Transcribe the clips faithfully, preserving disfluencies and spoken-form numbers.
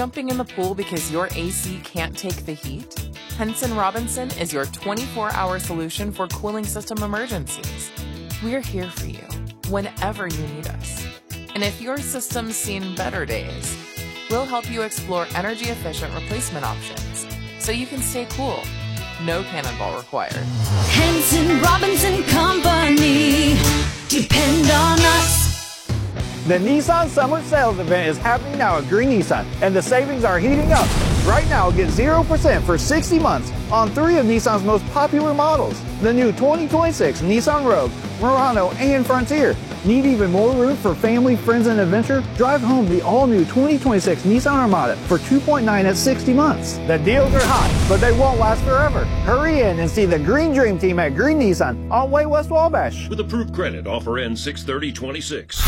jumping in the pool because your A C can't take the heat? Henson Robinson is your twenty-four hour solution for cooling system emergencies. We're here for you whenever you need us. And if your system's seen better days, we'll help you explore energy-efficient replacement options so you can stay cool. No cannonball required. Henson Robinson Company. Depend on us. The Nissan Summer Sales Event is happening now at Green Nissan, and the savings are heating up. Right now, get zero percent for sixty months on three of Nissan's most popular models. The new twenty twenty-six Nissan Rogue, Murano, and Frontier. Need even more room for family, friends, and adventure? Drive home the all-new twenty twenty-six Nissan Armada for two point nine at sixty months. The deals are hot, but they won't last forever. Hurry in and see the Green Dream Team at Green Nissan on Way West Wabash. With approved credit, offer ends six thirty twenty-six.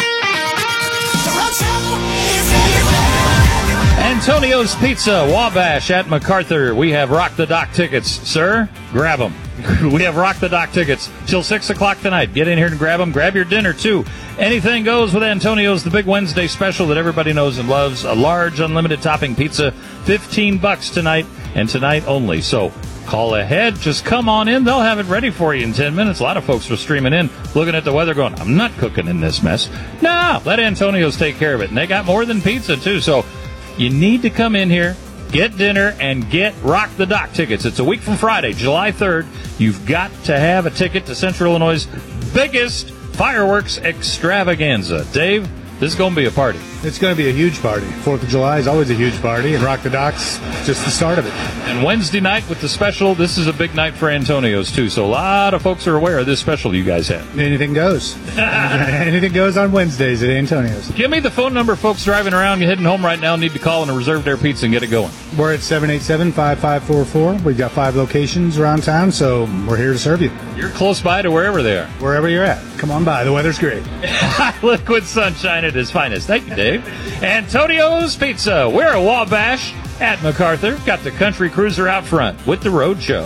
Antonio's Pizza, Wabash at MacArthur. We have Rock the Dock tickets. Sir, grab them. We have Rock the Dock tickets till six o'clock tonight. Get in here and grab them. Grab your dinner, too. Anything goes with Antonio's, the big Wednesday special that everybody knows and loves. A large unlimited topping pizza, fifteen bucks tonight, and tonight only. So call ahead. Just come on in. They'll have it ready for you in ten minutes. A lot of folks are streaming in, looking at the weather going, I'm not cooking in this mess. No, let Antonio's take care of it. And they got more than pizza, too. So you need to come in here, get dinner, and get Rock the Dock tickets. It's a week from Friday, July third. You've got to have a ticket to Central Illinois' biggest fireworks extravaganza. Dave, this is going to be a party. It's going to be a huge party. Fourth of July is always a huge party, and Rock the Dock's just the start of it. And Wednesday night with the special, this is a big night for Antonio's, too. So a lot of folks are aware of this special you guys have. Anything goes. Anything goes on Wednesdays at Antonio's. Give me the phone number, folks driving around, you're heading home right now, need to call and reserve their pizza and get it going. We're at seven eight seven, five five four four. We've got five locations around town, so we're here to serve you. You're close by to wherever they are. Wherever you're at. Come on by. The weather's great. Liquid sunshine at its finest. Thank you, Dave. Antonio's Pizza. We're a Wabash at MacArthur. Got the country cruiser out front with the road show.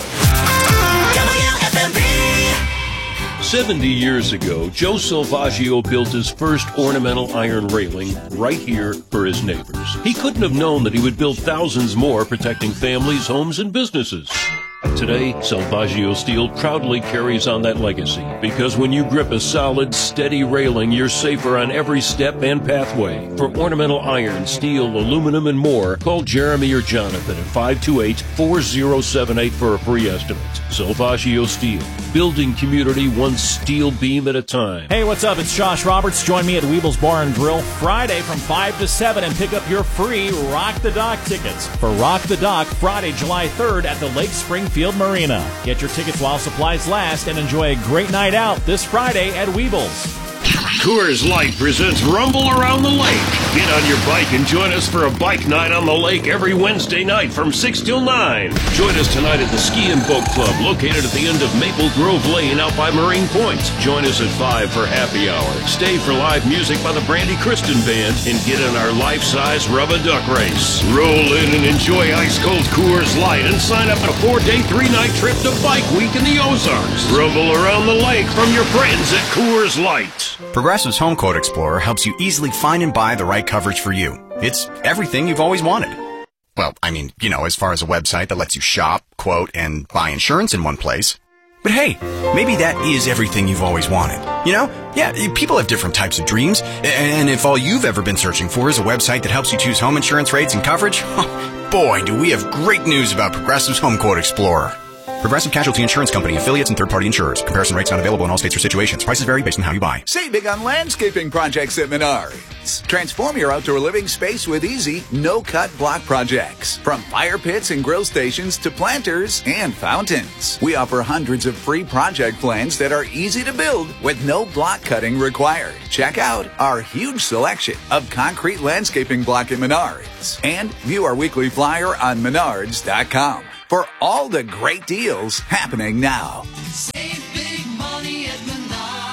Seventy years ago, Joe Salvaggio built his first ornamental iron railing right here for his neighbors. He couldn't have known that he would build thousands more, protecting families, homes, and businesses. Today, Salvaggio Steel proudly carries on that legacy, because when you grip a solid, steady railing, you're safer on every step and pathway. For ornamental iron, steel, aluminum, and more, call Jeremy or Jonathan at five two eight, four zero seven eight for a free estimate. Salvaggio Steel, building community one steel beam at a time. Hey, what's up? It's Josh Roberts. Join me at Weeble's Bar and Grill Friday from five to seven and pick up your free Rock the Dock tickets for Rock the Dock Friday, July third at the Lake Springfield Marina. Get your tickets while supplies last and enjoy a great night out this Friday at Weeble's. Coors Light presents Rumble Around the Lake. Get on your bike and join us for a bike night on the lake every Wednesday night from six till nine. Join us tonight at the Ski and Boat Club located at the end of Maple Grove Lane out by Marine Point. Join us at five for happy hour. Stay for live music by the Brandy Kristen Band and get in our life-size rub-a-duck race. Roll in and enjoy ice-cold Coors Light and sign up for a four-day, three-night trip to Bike Week in the Ozarks. Rumble around the lake from your friends at Coors Light. Progressive's Home Quote Explorer helps you easily find and buy the right coverage for you. It's everything you've always wanted. Well, I mean, you know, as far as a website that lets you shop, quote, and buy insurance in one place. But hey, maybe that is everything you've always wanted. You know? Yeah, people have different types of dreams. And if all you've ever been searching for is a website that helps you choose home insurance rates and coverage, boy, do we have great news about Progressive's Home Quote Explorer. Progressive Casualty Insurance Company, affiliates, and third-party insurers. Comparison rates not available in all states or situations. Prices vary based on how you buy. Save big on landscaping projects at Menards. Transform your outdoor living space with easy, no-cut block projects. From fire pits and grill stations to planters and fountains. We offer hundreds of free project plans that are easy to build with no block cutting required. Check out our huge selection of concrete landscaping block at Menards. And view our weekly flyer on menards dot com. For all the great deals happening now. Save big money at Menards.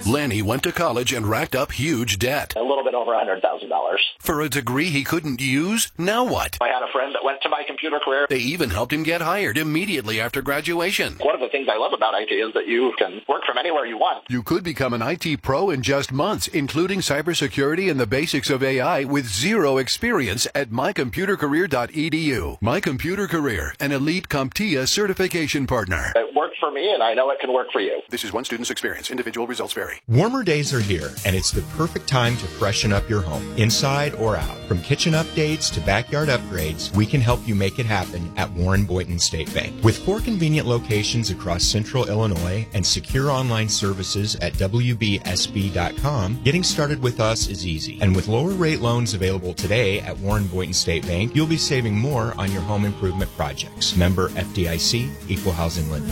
Lanny went to college and racked up huge debt. A little bit over one hundred thousand dollars. For a degree he couldn't use? Now what? I had a friend that went to My Computer Career. They even helped him get hired immediately after graduation. One of the things I love about I T is that you can work from anywhere you want. You could become an I T pro in just months, including cybersecurity and the basics of A I with zero experience at my computer career dot e d u. My Computer Career, an elite CompTIA certification partner. It worked for me, and I know it can work for you. This is one student's experience. Individual results vary. Warmer days are here, and it's the perfect time to freshen up your home, inside or out. From kitchen updates to backyard upgrades, we can help you make it happen at Warren Boynton State Bank. With four convenient locations across central Illinois and secure online services at w b s b dot com, getting started with us is easy. And with lower rate loans available today at Warren Boynton State Bank, you'll be saving more on your home improvement projects. Member F D I C, Equal Housing Lender.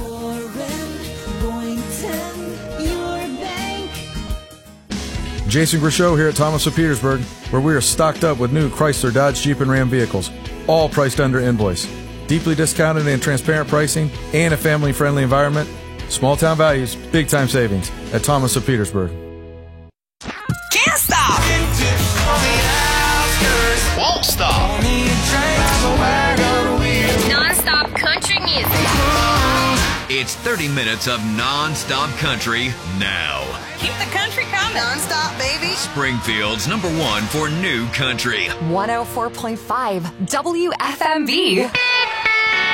Jason Grishow here at Thomas of Petersburg, where we are stocked up with new Chrysler, Dodge, Jeep, and Ram vehicles, all priced under invoice. Deeply discounted and transparent pricing and a family-friendly environment. Small town values, big time savings at Thomas of Petersburg. Can't stop! Won't stop! Non-stop country music. It's thirty minutes of non-stop country now. Keep the country coming. Non-stop, baby. Springfield's number one for new country. one oh four point five W F M B.